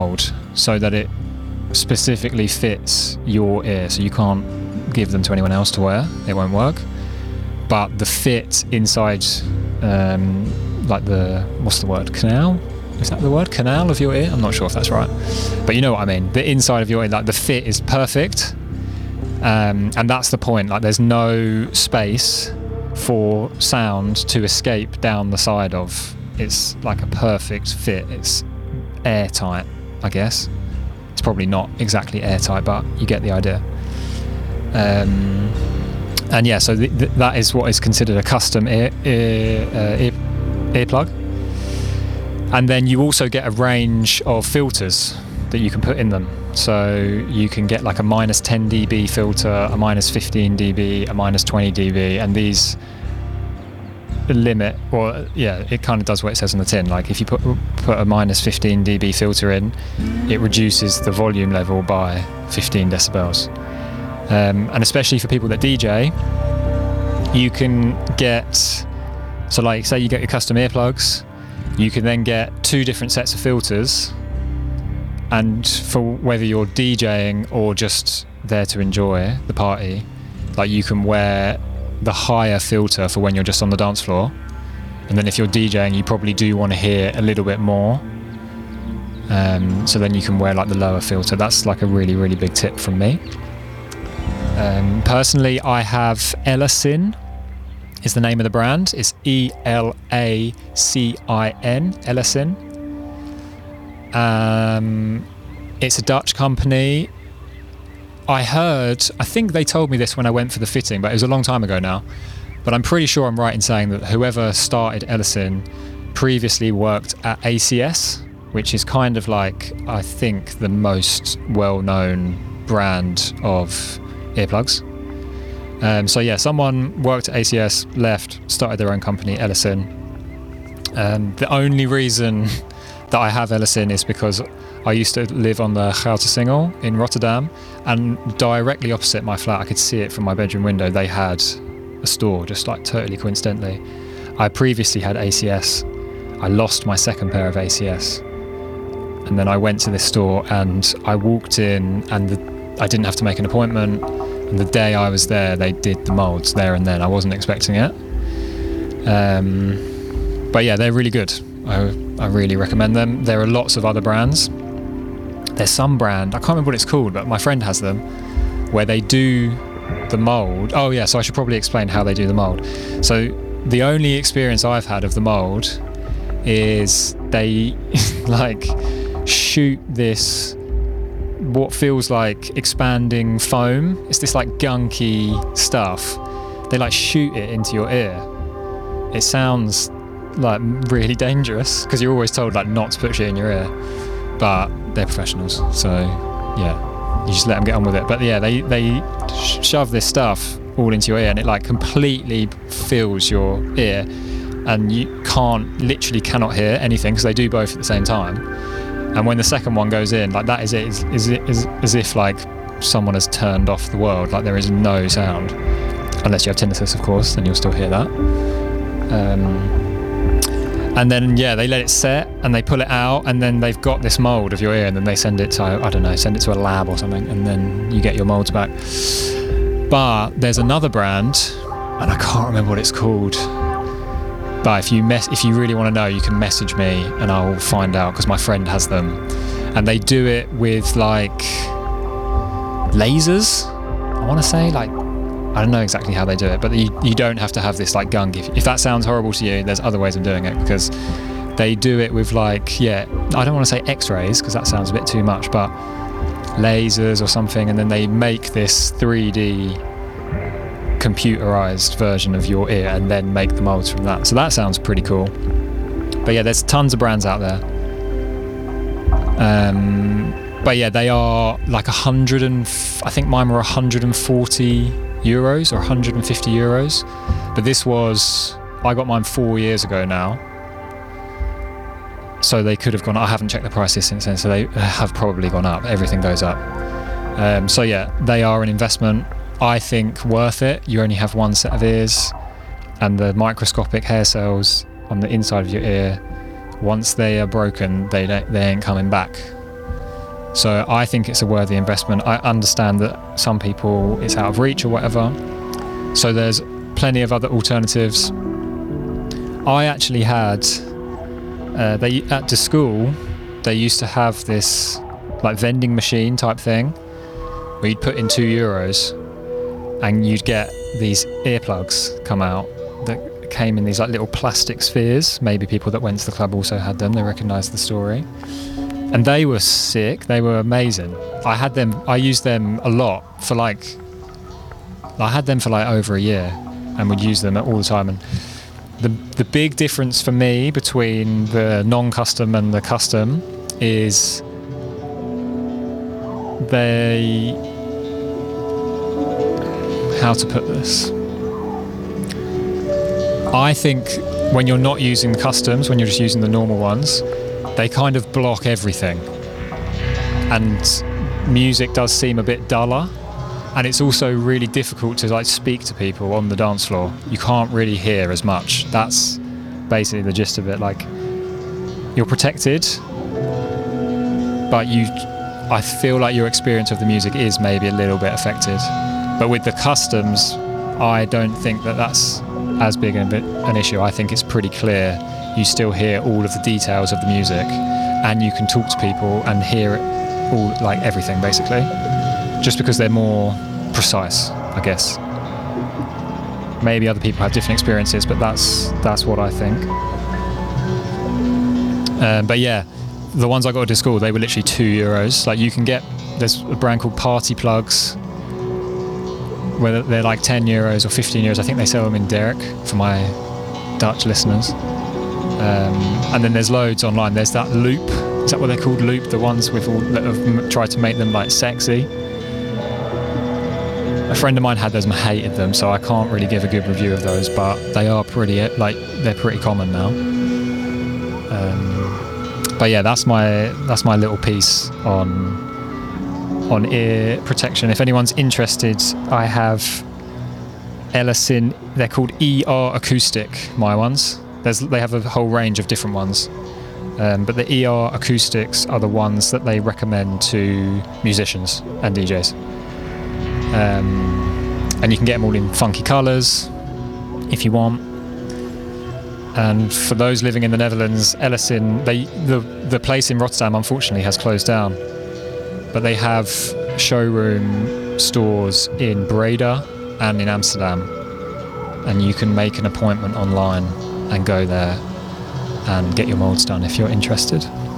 mold so that it specifically fits your ear, so you can't give them to anyone else to wear. It won't work. But the fit inside, like the, what's the word, canal? Is that the word? Canal of your ear? I'm not sure if that's right. But you know what I mean. The inside of your ear, like the fit is perfect. And that's the point. Like there's no space for sound to escape down the side of. It's like a perfect fit. It's airtight, I guess. It's probably not exactly airtight, but you get the idea. And yeah, so that is what is considered a custom earplug. And then you also get a range of filters that you can put in them. So you can get like a minus 10 dB filter, a minus 15 dB, a minus 20 dB, and these limit, or yeah, it kind of does what it says on the tin. Like if you put a minus 15 dB filter in, it reduces the volume level by 15 decibels. And especially for people that DJ, you can get, so like say you get your custom earplugs, you can then get 2 different sets of filters, and for whether you're DJing or just there to enjoy the party, like you can wear the higher filter for when you're just on the dance floor, and then if you're DJing you probably do want to hear a little bit more, so then you can wear like the lower filter. That's like a really, really big tip from me. Personally, I have Elacin is the name of the brand. It's Elacin, Elacin. It's a Dutch company. I think they told me this when I went for the fitting, but it was a long time ago now. But I'm pretty sure I'm right in saying that whoever started Elacin previously worked at ACS, which is kind of like, I think, the most well-known brand of earplugs. So yeah, someone worked at ACS, left, started their own company, Elacin. The only reason that I have Elacin is because I used to live on the Goutersingel in Rotterdam, and directly opposite my flat, I could see it from my bedroom window, they had a store, just like totally coincidentally. I previously had ACS. I lost my second pair of ACS, and then I went to this store and I walked in, and I didn't have to make an appointment, and the day I was there they did the molds there and then. I wasn't expecting it, but yeah, they're really good. I really recommend them. There are lots of other brands. There's some brand, I can't remember what it's called, but my friend has them, where they do the mold. Oh yeah, so I should probably explain how they do the mold. So the only experience I've had of the mold is they like shoot this, what feels like expanding foam. It's this like gunky stuff. They like shoot it into your ear. It sounds like really dangerous because you're always told like not to put shit in your ear, but they're professionals, so yeah, you just let them get on with it. But yeah, they shove this stuff all into your ear, and it like completely fills your ear, and you literally cannot hear anything because they do both at the same time. And when the second one goes in, like that is as if like someone has turned off the world. Like there is no sound, unless you have tinnitus, of course, then you'll still hear that. And then yeah, they let it set and they pull it out, and then they've got this mold of your ear, and then they send it to, I don't know, send it to a lab or something, and then you get your molds back. But there's another brand, and I can't remember what it's called. But if you really want to know, you can message me and I'll find out, because my friend has them, and they do it with like lasers. I want to say, like, I don't know exactly how they do it, but you don't have to have this like gunk. If that sounds horrible to you, there's other ways of doing it, because they do it with like, yeah, I don't want to say x-rays because that sounds a bit too much, but lasers or something, and then they make this 3D computerized version of your ear and then make the molds from that. So that sounds pretty cool. But yeah, there's tons of brands out there. But yeah, they are like I think mine were 140 euros or 150 euros. But I got mine 4 years ago now. So they could have gone, I haven't checked the prices since then, so they have probably gone up. Everything goes up. So yeah, they are an investment. I think worth it. You only have one set of ears, and the microscopic hair cells on the inside of your ear, once they are broken, they ain't coming back. So I think it's a worthy investment. I understand that some people it's out of reach or whatever. So there's plenty of other alternatives. I actually had, at the school, they used to have this like vending machine type thing where you'd put in €2 and you'd get these earplugs come out that came in these like little plastic spheres. Maybe people that went to the club also had them, they recognised the story. And they were sick, they were amazing. I used them a lot for I had them for like over a year and would use them all the time. And the big difference for me between the non-custom and the custom is how to put this? I think when you're not using the customs, when you're just using the normal ones, they kind of block everything. And music does seem a bit duller. And it's also really difficult to like speak to people on the dance floor. You can't really hear as much. That's basically the gist of it. Like, you're protected, but I feel like your experience of the music is maybe a little bit affected. But with the customs, I don't think that that's as big an issue. I think it's pretty clear. You still hear all of the details of the music, and you can talk to people and hear it all, like everything basically. Just because they're more precise, I guess. Maybe other people have different experiences, but that's what I think. But yeah, the ones I got at the school, they were literally €2. Like there's a brand called Party Plugs, where they're like €10 or €15. I think they sell them in Derek for my Dutch listeners. And then there's loads online. There's that Loop. Is that what they're called? Loop, the ones with all that have tried to make them like sexy. A friend of mine had those and hated them, so I can't really give a good review of those, but they are they're pretty common now. But yeah, that's my little piece on ear protection. If anyone's interested, I have Ellison. They're called ER Acoustic, my ones. They have a whole range of different ones. But the ER Acoustics are the ones that they recommend to musicians and DJs. And you can get them all in funky colours if you want. And for those living in the Netherlands, Ellison, the place in Rotterdam unfortunately has closed down, but they have showroom stores in Breda and in Amsterdam, and you can make an appointment online and go there and get your moulds done if you're interested.